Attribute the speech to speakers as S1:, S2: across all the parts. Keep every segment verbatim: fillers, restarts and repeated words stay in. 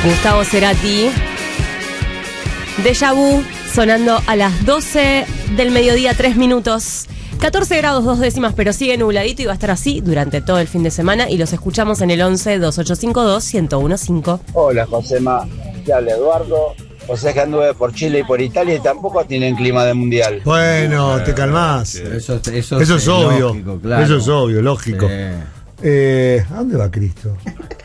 S1: Gustavo Cerati. Déjà Vu, sonando a las doce del mediodía, tres minutos. catorce grados, dos décimas, pero sigue nubladito y va a estar así durante todo el fin de semana. Y los escuchamos en el once, dos ocho cinco dos, uno uno cinco.
S2: Hola, Josema. Te habla Eduardo. O sea que anduve por Chile y por Italia y tampoco tienen clima de mundial.
S3: Bueno, te calmás.
S4: Eso, eso,
S3: Eso es obvio.
S4: lógico, claro.
S3: Eso es obvio, lógico.
S4: Sí.
S3: Eh, ¿A dónde va Cristo?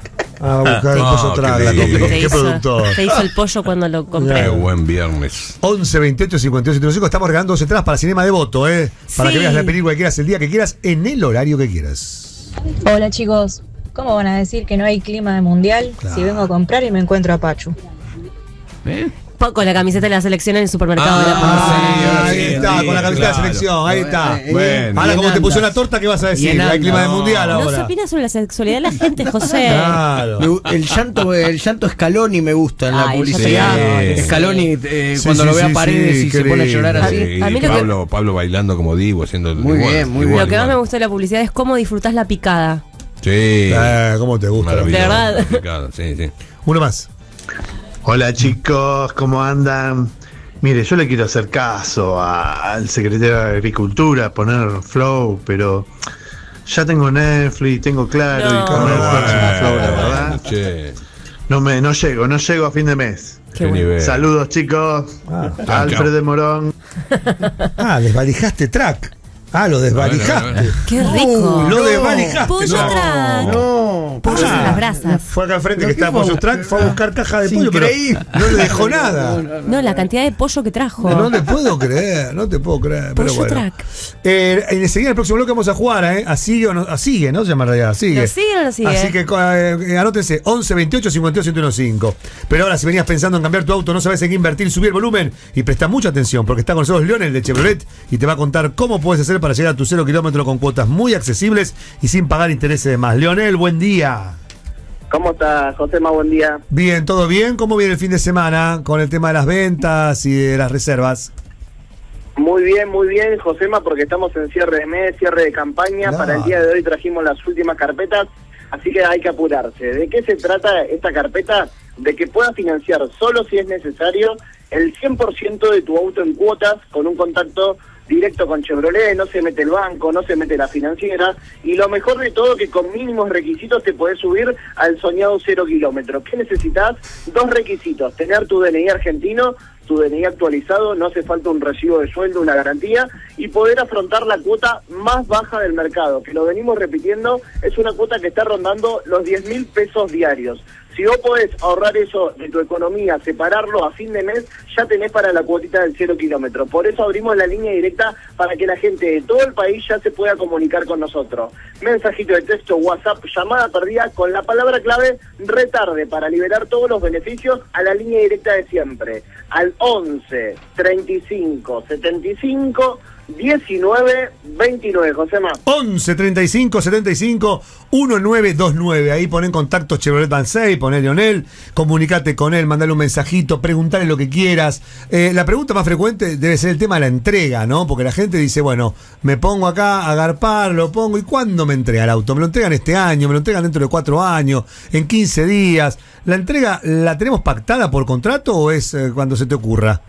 S3: A buscar el
S5: Ah,
S3: pollo
S5: qué
S3: track, la
S5: lindo.
S3: compré.
S1: Te
S3: ¿Qué
S1: hizo,
S3: productor?
S1: te hizo el pollo cuando lo compré.
S5: Qué buen viernes.
S3: once veintiocho cincuenta y ocho setenta y cinco. Estamos regalando dos entradas para Cinema Devoto, ¿eh? Para
S1: Sí.
S3: que veas la película que quieras, el día que quieras, en el horario que quieras.
S6: Hola chicos, ¿cómo van a decir que no hay clima de mundial
S3: Claro.
S6: si vengo a comprar y me encuentro a Pachu?
S4: ¿Eh?
S1: Con la camiseta de la selección en el supermercado de la
S3: Ah,
S1: Paz.
S3: ahí
S5: sí,
S3: está,
S5: sí,
S3: con la camiseta
S5: claro.
S3: de selección, ahí está.
S4: Eh,
S5: Bueno.
S3: Ahora,
S4: y
S3: como
S4: en
S3: te puso
S4: andas.
S3: la torta, ¿qué vas a
S4: Y
S3: decir?
S4: en
S3: Hay clima de
S4: andas.
S3: mundial
S1: No se
S3: ahora.
S1: opina sobre la sexualidad de la gente, José.
S3: Claro.
S4: Me gu- El llanto, el llanto Scaloni me gusta en la
S1: Ay,
S4: publicidad.
S1: ya
S5: te-
S4: Scaloni, eh,
S3: Sí,
S4: cuando
S3: sí,
S4: lo ve
S3: sí,
S4: a Paredes
S3: sí,
S4: y
S3: qué
S4: se pone a llorar
S3: lindo.
S4: así.
S5: Sí,
S1: A mí
S5: y
S1: lo que-
S5: Pablo, Pablo bailando como Divo, haciendo
S4: Muy bien, muy bien.
S1: Lo que más me gustó de la publicidad es cómo disfrutás la picada.
S5: Sí.
S3: Eh, ¿Cómo te gusta?
S5: Maravilloso,
S1: De verdad.
S5: complicado, Sí, sí.
S3: Uno más.
S7: Hola chicos, ¿cómo andan? Mire, yo le quiero hacer caso a- al secretario de Agricultura, poner Flow, pero ya tengo Netflix, tengo Claro
S1: No.
S7: y con Netflix sin Flow, la
S5: Bueno,
S7: verdad.
S5: che,
S7: No me, no llego, no llego a fin de mes.
S5: qué nivel.
S7: Saludos chicos,
S3: Ah,
S7: Alfred de Morón.
S3: ah, desvalijaste track. Ah, lo desvalijaste.
S5: Bueno, bueno,
S1: ¡Qué rico!
S3: Lo desvalijaste.
S1: Pollo
S3: no.
S1: track.
S4: No,
S1: Pollos
S3: Ah,
S1: en las brasas.
S3: Fue acá al frente
S4: Pero
S3: que
S4: qué
S3: estaba Pollo
S4: fue-
S3: Track, fue a buscar caja de
S4: Es
S3: pollo, pero
S4: increíble.
S3: no le dejó nada.
S1: No, la cantidad de pollo que trajo.
S3: No te puedo creer, no te puedo creer. Pero
S1: Pollo
S3: bueno.
S1: track.
S3: Eh, enseguida en el próximo bloque vamos a jugar, ¿eh? A sigue o no, a sigue, ¿no? Se llama en realidad, sigue.
S1: ¿Lo sigue o no sigue?
S3: Así que eh, anótense, once veintiocho cincuenta y ocho ciento quince. Pero ahora, si venías pensando en cambiar tu auto, no sabes en qué invertir, subir el volumen y presta mucha atención, porque está con nosotros Lionel de Chevrolet y te va a contar cómo puedes hacer para llegar a tu cero kilómetro con cuotas muy accesibles y sin pagar intereses de más. Lionel, buen día.
S2: ¿Cómo estás, Josema? Buen día.
S3: Bien, ¿todo bien? ¿Cómo viene el fin de semana con el tema de las ventas y de las reservas?
S2: Muy bien, muy bien, Josema, porque estamos en cierre de mes, cierre de campaña.
S3: Claro.
S2: Para el día de hoy trajimos las últimas carpetas, así que hay que apurarse. ¿De qué se trata esta carpeta? De que puedas financiar, solo si es necesario, el cien por ciento de tu auto en cuotas con un contacto directo con Chevrolet. No se mete el banco, no se mete la financiera, y lo mejor de todo, que con mínimos requisitos te podés subir al soñado cero kilómetros. ¿Qué necesitas? Dos requisitos: tener tu D N I argentino, tu D N I actualizado, no hace falta un recibo de sueldo, una garantía, y poder afrontar la cuota más baja del mercado, que lo venimos repitiendo, es una cuota que está rondando los diez mil pesos diarios. Si vos podés ahorrar eso de tu economía, separarlo a fin de mes, ya tenés para la cuotita del cero kilómetro. Por eso abrimos la línea directa para que la gente de todo el país ya se pueda comunicar con nosotros. Mensajito de texto, WhatsApp, llamada perdida con la palabra clave retarde para liberar todos los beneficios a la línea directa de siempre. Al once, treinta y cinco, setenta y cinco, diecinueve, veintinueve, Josema.
S3: once treinta y cinco setenta y cinco diecinueve veintinueve. Ahí ponen contacto Chevrolet Bansei, poné Lionel, comunicate con él, mandale un mensajito, preguntale lo que quieras. Eh, la pregunta más frecuente debe ser el tema de la entrega, ¿no? Porque la gente dice, bueno, me pongo acá a garpar, lo pongo, ¿y cuándo me entrega el auto? ¿Me lo entregan este año? ¿Me lo entregan dentro de cuatro años? ¿En quince días? ¿La entrega la tenemos pactada por contrato o es eh, cuando se te ocurra?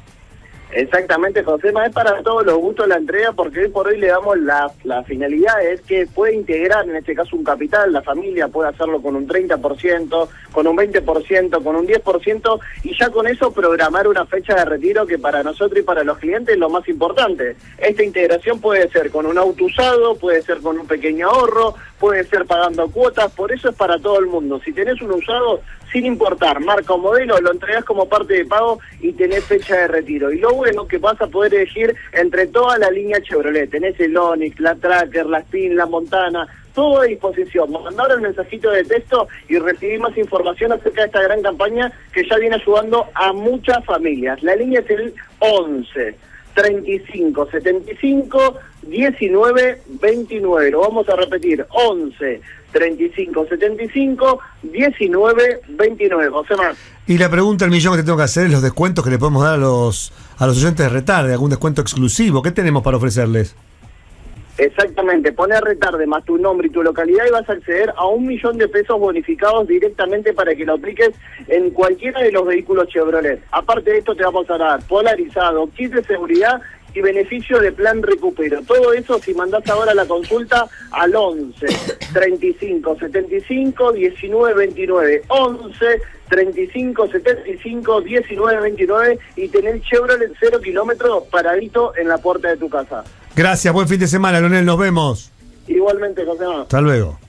S2: Exactamente, Josema, es para todos los gustos la entrega, porque hoy por hoy le damos la, la finalidad es que puede integrar, en este caso, un capital. La familia puede hacerlo con un treinta por ciento, con un veinte por ciento, con un diez por ciento, y ya con eso programar una fecha de retiro, que para nosotros y para los clientes es lo más importante. Esta integración puede ser con un auto usado, puede ser con un pequeño ahorro, puede ser pagando cuotas, por eso es para todo el mundo. Si tenés un usado, sin importar marca o modelo, lo entregás como parte de pago y tenés fecha de retiro. Y lo bueno que vas a poder elegir entre toda la línea Chevrolet. Tenés el Onix, la Tracker, la Spin, la Montana, todo a disposición. Mandar el mensajito de texto y recibir más información acerca de esta gran campaña que ya viene ayudando a muchas familias. La línea es el once, treinta y cinco, setenta y cinco, diecinueve, veintinueve. Lo vamos a repetir: once, treinta y cinco, setenta y cinco, diecinueve, veintinueve. José Mar.
S3: Y la pregunta del millón que te tengo que hacer es los descuentos que le podemos dar a los a los oyentes de Retarde, algún descuento exclusivo. ¿Qué tenemos para ofrecerles?
S2: Exactamente, poner retarde más tu nombre y tu localidad y vas a acceder a un millón de pesos bonificados directamente para que lo apliques en cualquiera de los vehículos Chevrolet. Aparte de esto te vamos a dar polarizado, kit de seguridad y beneficio de plan recupero. Todo eso si mandás ahora la consulta al once, treinta y cinco, setenta y cinco, diecinueve veintinueve, once, treinta y cinco, setenta y cinco, diecinueve veintinueve y tener Chevrolet cero kilómetros paradito en la puerta de tu casa.
S3: Gracias, buen fin de semana, Leonel, nos vemos.
S2: Igualmente, José.
S3: Hasta luego.